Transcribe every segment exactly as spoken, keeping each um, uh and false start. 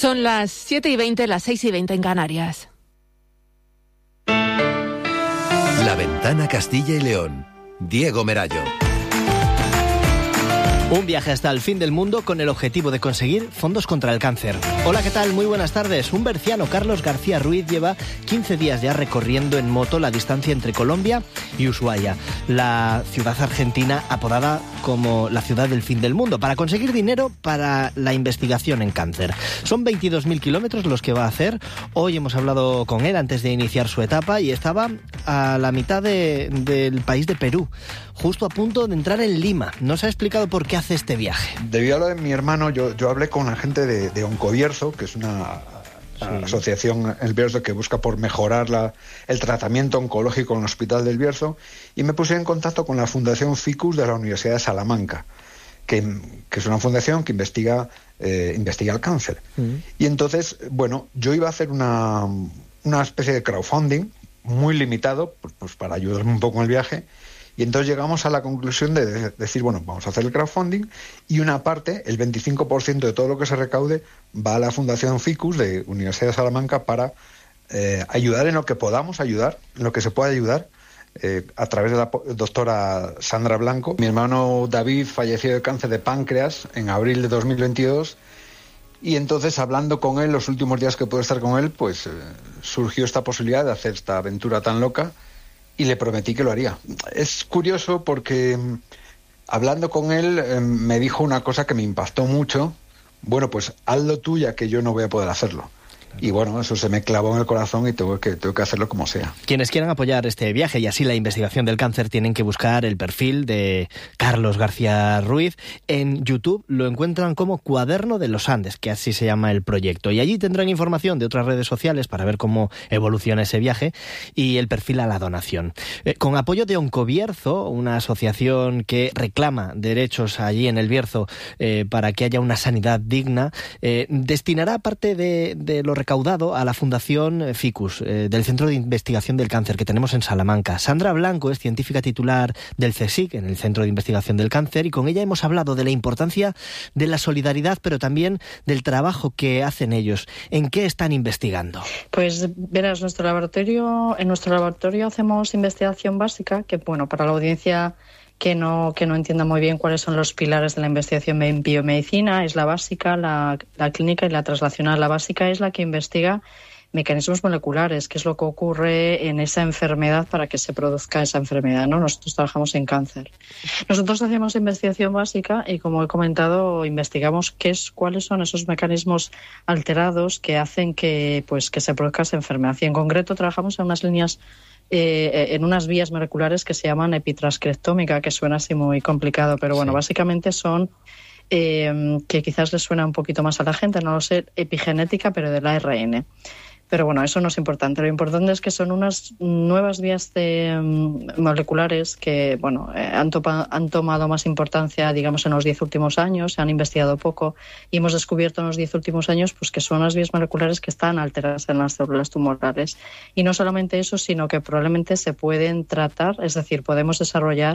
Son las siete y veinte, las seis y veinte en Canarias. La Ventana Castilla y León. Diego Merallo. Un viaje hasta el fin del mundo con el objetivo de conseguir fondos contra el cáncer. Hola, ¿qué tal? Muy buenas tardes. Un berciano, Carlos García Ruiz, lleva quince días ya recorriendo en moto la distancia entre Colombia y Ushuaia, la ciudad argentina apodada como la ciudad del fin del mundo, para conseguir dinero para la investigación en cáncer. Son veintidós mil kilómetros los que va a hacer. Hoy hemos hablado con él antes de iniciar su etapa y estaba a la mitad de, del país de Perú, justo a punto de entrar en Lima. Nos ha explicado por qué hace este viaje. Debido a lo de mi hermano, yo, yo hablé con la gente de, de Oncobierzo, que es una, sí. una asociación en el Bierzo que busca por mejorar la, el tratamiento oncológico en el Hospital del Bierzo, y me puse en contacto con la Fundación Ficus de la Universidad de Salamanca, que, que es una fundación que investiga, eh, investiga el cáncer. Uh-huh. Y entonces, bueno, yo iba a hacer una, una especie de crowdfunding muy limitado, pues, pues para ayudarme un poco en el viaje. Y entonces llegamos a la conclusión de decir, bueno, vamos a hacer el crowdfunding y una parte, el veinticinco por ciento de todo lo que se recaude, va a la Fundación Ficus de Universidad de Salamanca para eh, ayudar en lo que podamos ayudar, en lo que se pueda ayudar, eh, a través de la doctora Sandra Blanco. Mi hermano David falleció de cáncer de páncreas en abril de dos mil veintidós y entonces, hablando con él, los últimos días que pude estar con él, pues eh, surgió esta posibilidad de hacer esta aventura tan loca. Y le prometí que lo haría. Es curioso porque, hablando con él, eh, me dijo una cosa que me impactó mucho. Bueno, pues hazlo tú, ya que yo no voy a poder hacerlo. Y bueno, eso se me clavó en el corazón y tengo que, tengo que hacerlo como sea. Quienes quieran apoyar este viaje y así la investigación del cáncer tienen que buscar el perfil de Carlos García Ruiz. En YouTube lo encuentran como Cuaderno de los Andes, que así se llama el proyecto. Y allí tendrán información de otras redes sociales para ver cómo evoluciona ese viaje y el perfil a la donación. Eh, con apoyo de Oncobierzo, una asociación que reclama derechos allí en el Bierzo eh, para que haya una sanidad digna, eh, destinará parte de, de los recaudado a la Fundación Ficus, eh, del Centro de Investigación del Cáncer que tenemos en Salamanca. Sandra Blanco es científica titular del CSIC, en el Centro de Investigación del Cáncer, y con ella hemos hablado de la importancia de la solidaridad, pero también del trabajo que hacen ellos. ¿En qué están investigando? Pues verás, nuestro laboratorio, en nuestro laboratorio hacemos investigación básica, que bueno, para la audiencia que no, que no entienda muy bien cuáles son los pilares de la investigación en biomedicina, es la básica, la, la clínica y la translacional. La básica es la que investiga mecanismos moleculares, qué es lo que ocurre en esa enfermedad para que se produzca esa enfermedad, ¿no? Nosotros trabajamos en cáncer. Nosotros hacemos investigación básica y, como he comentado, investigamos qué es, cuáles son esos mecanismos alterados que hacen que, pues, que se produzca esa enfermedad. Y en concreto trabajamos en unas líneas Eh, en unas vías moleculares que se llaman epitranscriptómica, que suena así muy complicado, pero bueno, sí. Básicamente son, eh, que quizás les suena un poquito más a la gente, no lo sé, epigenética, pero del A R N. Pero bueno, eso no es importante. Lo importante es que son unas nuevas vías de, um, moleculares que, bueno, eh, han, topa, han tomado más importancia, digamos, en los diez últimos años, se han investigado poco y hemos descubierto en los diez últimos años pues que son unas vías moleculares que están alteradas en las células tumorales. Y no solamente eso, sino que probablemente se pueden tratar, es decir, podemos desarrollar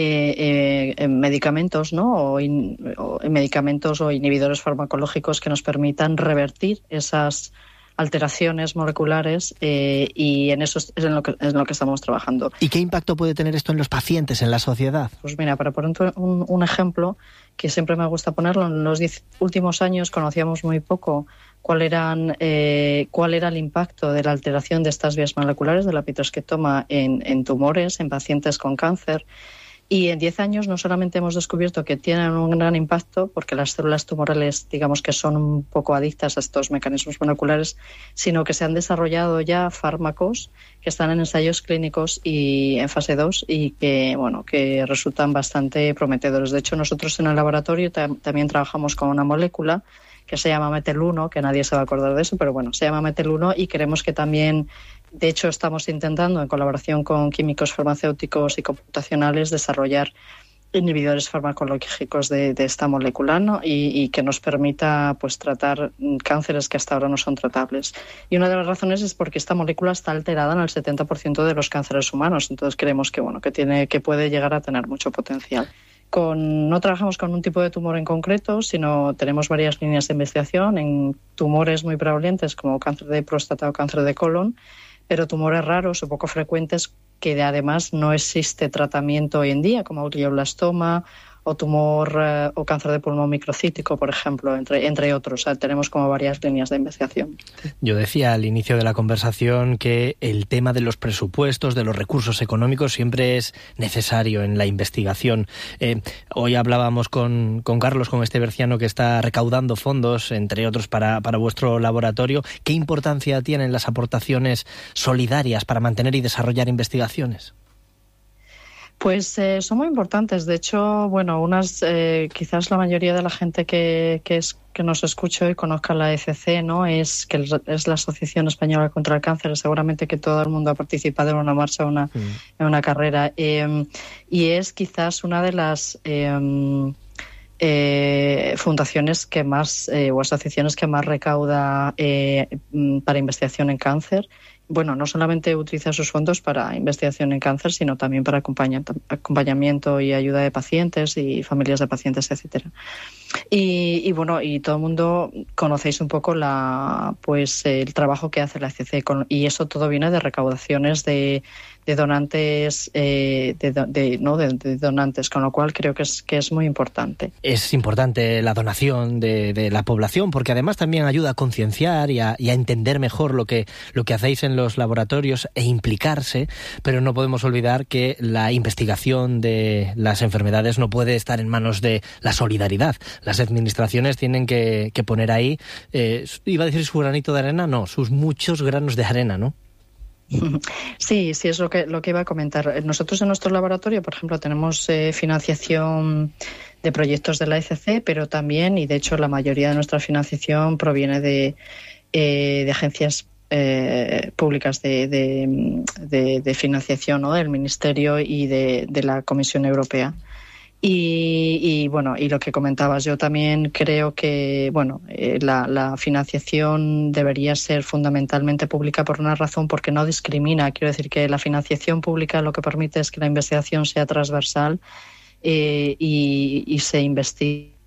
eh, eh, medicamentos, ¿no? O, in, o medicamentos o inhibidores farmacológicos que nos permitan revertir esas alteraciones moleculares eh, y en eso es en lo, que, es en lo que estamos trabajando. ¿Y qué impacto puede tener esto en los pacientes, en la sociedad? Pues mira, para poner un, un ejemplo que siempre me gusta ponerlo, en los diez últimos años conocíamos muy poco cuál, eran, eh, cuál era el impacto de la alteración de estas vías moleculares de la epitranscriptoma en, en tumores, en pacientes con cáncer. Y en diez años no solamente hemos descubierto que tienen un gran impacto, porque las células tumorales, digamos que son un poco adictas a estos mecanismos moleculares, sino que se han desarrollado ya fármacos que están en ensayos clínicos y en fase dos y que, bueno, que resultan bastante prometedores. De hecho, nosotros en el laboratorio tam- también trabajamos con una molécula que se llama metel uno, que nadie se va a acordar de eso, pero bueno, se llama metel uno y queremos que también, de hecho, estamos intentando, en colaboración con químicos farmacéuticos y computacionales, desarrollar inhibidores farmacológicos de, de esta molécula, ¿no? y, y que nos permita pues tratar cánceres que hasta ahora no son tratables. Y una de las razones es porque esta molécula está alterada en el setenta por ciento de los cánceres humanos, entonces creemos que bueno que tiene que puede llegar a tener mucho potencial. Con, no trabajamos con un tipo de tumor en concreto, sino tenemos varias líneas de investigación en tumores muy prevalentes como cáncer de próstata o cáncer de colon, pero tumores raros o poco frecuentes que además no existe tratamiento hoy en día, como glioblastoma o tumor eh, o cáncer de pulmón microcítico, por ejemplo, entre, entre otros. O sea, tenemos como varias líneas de investigación. Yo decía al inicio de la conversación que el tema de los presupuestos, de los recursos económicos, siempre es necesario en la investigación. Eh, hoy hablábamos con, con Carlos, con este berciano que está recaudando fondos, entre otros, para, para vuestro laboratorio. ¿Qué importancia tienen las aportaciones solidarias para mantener y desarrollar investigaciones? Pues eh, son muy importantes. De hecho, bueno, unas eh, quizás la mayoría de la gente que, que, es, que nos escucha y conozca la E C C, ¿no? Es que es la Asociación Española contra el Cáncer. Seguramente que todo el mundo ha participado en una marcha, una, mm. en una carrera. Eh, y es quizás una de las eh, eh, fundaciones que más, eh, o asociaciones que más recauda eh, para investigación en cáncer. Bueno, no solamente utiliza sus fondos para investigación en cáncer, sino también para acompañamiento y ayuda de pacientes y familias de pacientes, etcétera. Y, y bueno, y todo el mundo conocéis un poco la, pues el trabajo que hace la E C C, con, y eso todo viene de recaudaciones de, de donantes, eh, de, de, no, de, de donantes, con lo cual creo que es que es muy importante. Es importante la donación de, de la población, porque además también ayuda a concienciar y a, y a entender mejor lo que lo que hacéis en los laboratorios e implicarse, pero no podemos olvidar que la investigación de las enfermedades no puede estar en manos de la solidaridad. Las administraciones tienen que, que poner ahí, eh, iba a decir su granito de arena, no, sus muchos granos de arena, ¿no? Sí, sí, es lo que, lo que iba a comentar. Nosotros en nuestro laboratorio, por ejemplo, tenemos eh, financiación de proyectos de la E C C, pero también, y de hecho la mayoría de nuestra financiación proviene de, eh, de agencias Eh, públicas de, de, de, de financiación, ¿no? Del Ministerio y de, de la Comisión Europea. Y, y bueno, y lo que comentabas, yo también creo que bueno, eh, la, la financiación debería ser fundamentalmente pública por una razón, porque no discrimina. Quiero decir que la financiación pública lo que permite es que la investigación sea transversal eh, y, y se investigue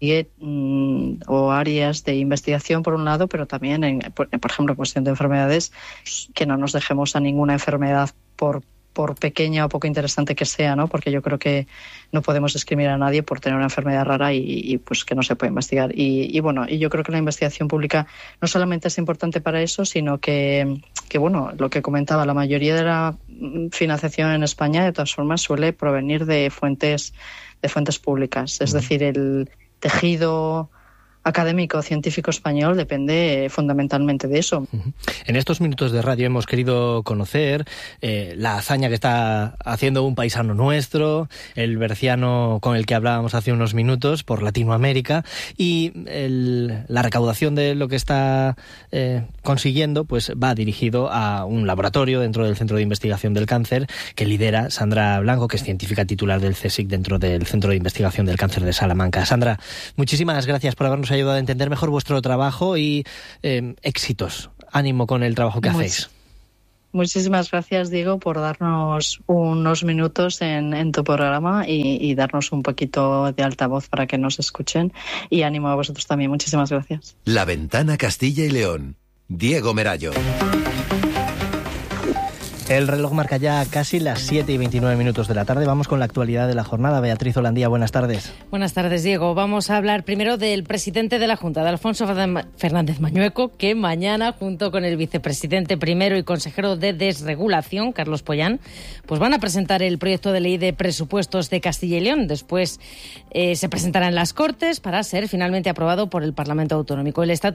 o áreas de investigación por un lado, pero también en, por, por ejemplo, en cuestión de enfermedades, que no nos dejemos a ninguna enfermedad por por pequeña o poco interesante que sea, ¿no? Porque yo creo que no podemos discriminar a nadie por tener una enfermedad rara y, y pues que no se puede investigar. Y, y bueno, y yo creo que la investigación pública no solamente es importante para eso, sino que, que bueno, lo que comentaba, la mayoría de la financiación en España, de todas formas, suele provenir de fuentes de fuentes públicas. Es decir, el tejido académico científico español depende eh, fundamentalmente de eso. En estos minutos de radio hemos querido conocer eh, la hazaña que está haciendo un paisano nuestro, el berciano con el que hablábamos hace unos minutos por Latinoamérica, y el, la recaudación de lo que está eh, consiguiendo pues va dirigido a un laboratorio dentro del Centro de Investigación del Cáncer que lidera Sandra Blanco, que es científica titular del CSIC dentro del Centro de Investigación del Cáncer de Salamanca. Sandra, muchísimas gracias por habernos ayudado a entender mejor vuestro trabajo y eh, éxitos. Ánimo con el trabajo que Much, hacéis. Muchísimas gracias, Diego, por darnos unos minutos en, en tu programa y, y darnos un poquito de altavoz para que nos escuchen. Y ánimo a vosotros también. Muchísimas gracias. La Ventana Castilla y León. Diego Merallo. El reloj marca ya casi las siete y veintinueve minutos de la tarde. Vamos con la actualidad de la jornada. Beatriz Holandía, buenas tardes. Buenas tardes, Diego. Vamos a hablar primero del presidente de la Junta, de Alfonso Fernández Mañueco, que mañana, junto con el vicepresidente primero y consejero de Desregulación, Carlos Pollán, pues van a presentar el proyecto de ley de presupuestos de Castilla y León. Después eh, se presentará en las Cortes para ser finalmente aprobado por el Parlamento Autonómico. El estatuto